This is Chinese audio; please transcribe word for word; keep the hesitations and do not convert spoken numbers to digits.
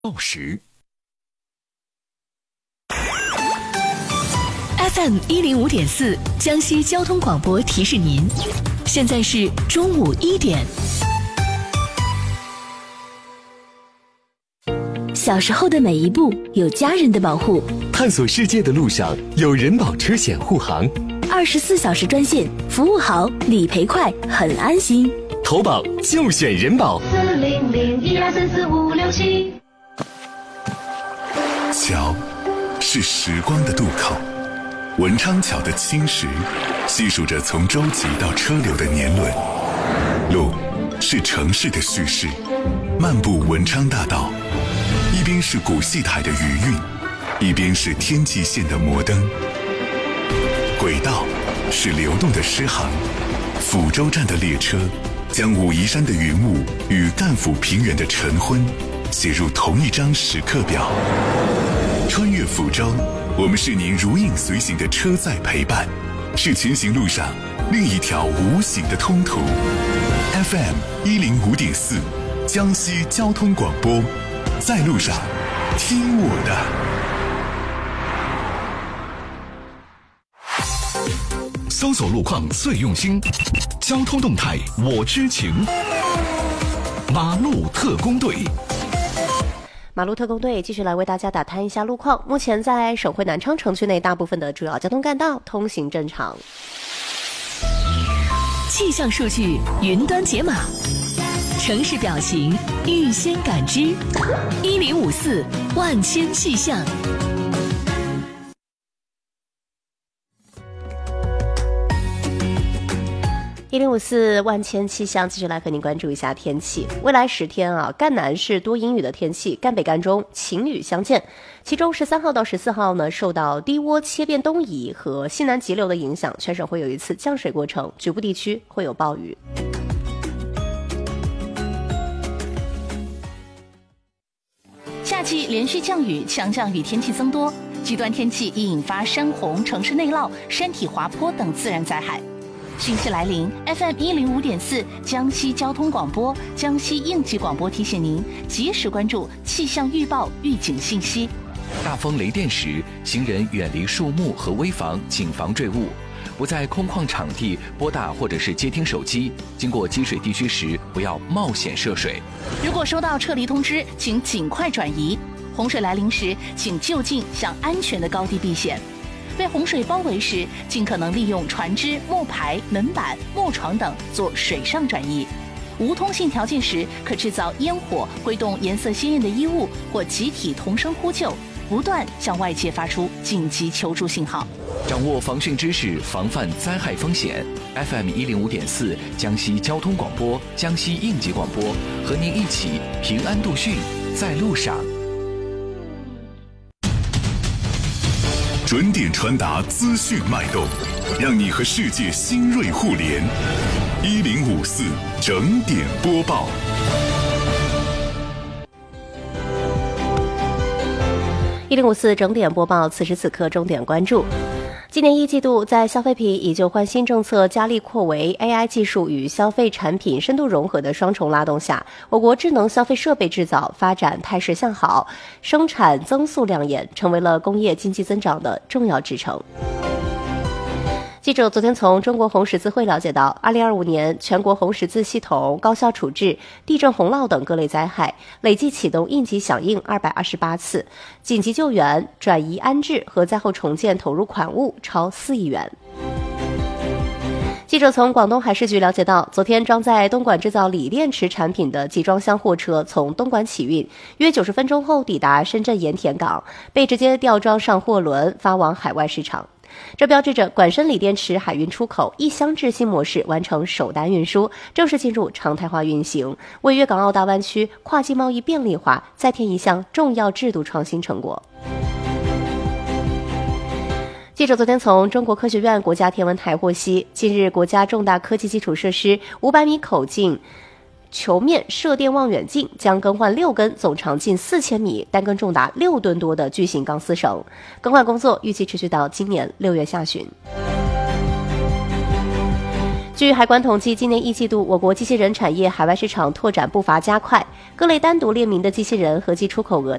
报时 F M 一零五点四江西交通广播提示您，现在是中午一点。小时候的每一步有家人的保护， 探索世界的路上有人保车险护航， 二十四小时专线，服务好，理赔快，很安心。 投保就选人保。 四零零一二三四五六七。 桥是时光的渡口，文昌桥的青石细数着从舟楫到车流的年轮。路是城市的叙事，漫步文昌大道，一边是古戏台的余韵，一边是天际线的摩登。轨道是流动的诗行，抚州站的列车将武夷山的云雾与赣抚平原的晨昏写入同一张时刻表。穿越抚州，我们是您如影随形的车载陪伴，是前行路上另一条无形的通途。F M 一零五点四，江西交通广播，在路上，听我的。搜索路况最用心，交通动态我知情。马路特工队。 马路特工队继续来为大家打探一下路况。目前在省会南昌城区内，大部分的主要交通干道通行正常。 气象数据云端解码，城市表情预先感知，一零五四万千气象。 一零五四万千气象，继续来和您关注一下天气。未来十天啊，赣南是多阴雨的天气，赣北赣中晴雨相间。其中十三号到十四号呢，受到低涡切变东移和西南急流的影响，全省会有一次降水过程，局部地区会有暴雨。 夏季连续降雨，强降雨天气增多，极端天气易引发山洪、城市内涝、山体滑坡等自然灾害。汛期来临 ，F M 一零五点四江西交通广播、江西应急广播提醒您及时关注气象预报预警信息。 大风雷电时，行人远离树木和危房，谨防坠物。不在空旷场地拨打或者是接听手机。经过积水地区时，不要冒险涉水。 如果收到撤离通知，请尽快转移。洪水来临时，请就近向安全的高地避险。被洪水包围时，尽可能利用船只、木牌、门板、木床等做水上转移。无通信条件时，可制造烟火，挥动颜色鲜艳的衣物，或集体同声呼救，不断向外界发出紧急求助信号。 掌握防汛知识，防范灾害风险。F M 一零五点四江西交通广播、江西应急广播，和您一起平安度汛，在路上。 准点传达资讯脉动，让你和世界新锐互联。一零五四整点播报。 一零五四整点播报，此时此刻重点关注。今年一季度，在消费品以旧换新政策加力扩围、A I 技术与消费产品深度融合的双重拉动下，我国智能消费设备制造发展态势向好，生产增速亮眼，成为了工业经济增长的重要支撑。记者昨天从中国红十字会了解到，二零二五年全国红十字系统高效处置地震、洪涝等各类灾害，累计启动应急响应二百二十八次，紧急救援、转移安置和灾后重建投入款物超四亿元。记者从广东海事局了解到，昨天装载东莞制造锂电池产品的集装箱货车从东莞起运，约九十分钟后抵达深圳盐田港，被直接吊装上货轮发往海外市场。这标志着莞深锂电池海运出口一箱制新模式完成首单运输，正式进入常态化运行，为粤港澳大湾区跨境贸易便利化再添一项重要制度创新成果。记者昨天从中国科学院国家天文台获悉，近日国家重大科技基础设施五百米口径球面射电望远镜将更换六根总长近四千米、单根重达六吨多的巨型钢丝绳，更换工作预计持续到今年六月下旬。 据海关统计，今年一季度我国机器人产业海外市场拓展步伐加快，各类单独列明的机器人合计出口额